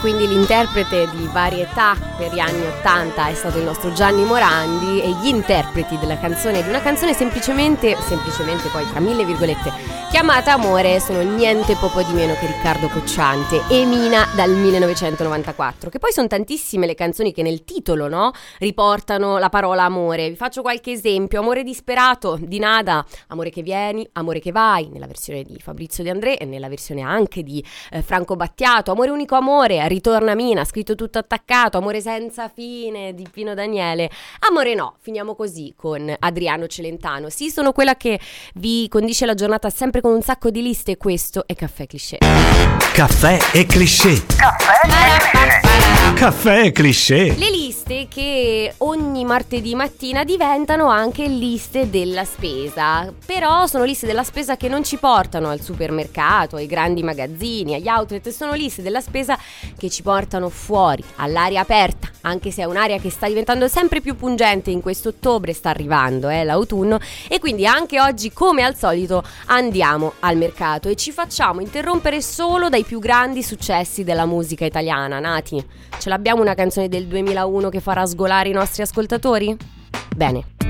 quindi l'interprete di varietà per gli anni 80 è stato il nostro Gianni Morandi, e gli interpreti della canzone, di una canzone semplicemente poi tra mille virgolette chiamata Amore, sono niente poco di meno che Riccardo Cocciante e Mina dal 1994, che poi sono tantissime le canzoni che nel titolo, no, riportano la parola amore. Vi faccio qualche esempio: Amore disperato di Nada, Amore che vieni, Amore che vai, nella versione di Fabrizio De André e nella versione anche di Franco Battiato, Amore unico amore, Ritorna Mina, scritto tutto attaccato, Amore senza fine di Pino Daniele, Amore no, finiamo così con Adriano Celentano. Sì, sono quella che vi condisce la giornata sempre con un sacco di liste, e questo è Caffè Cliché. Caffè e Cliché. Caffè e Cliché. Le liste che ogni martedì mattina diventano anche liste della spesa, però sono liste della spesa che non ci portano al supermercato, ai grandi magazzini, agli outlet, sono liste della spesa che ci portano fuori, all'aria aperta, anche se è un'aria che sta diventando sempre più pungente in questo ottobre, sta arrivando l'autunno, e quindi anche oggi, come al solito, andiamo al mercato e ci facciamo interrompere solo dai più grandi successi della musica italiana. Nati, ce l'abbiamo una canzone del 2001 che farà sgolare i nostri ascoltatori? Bene,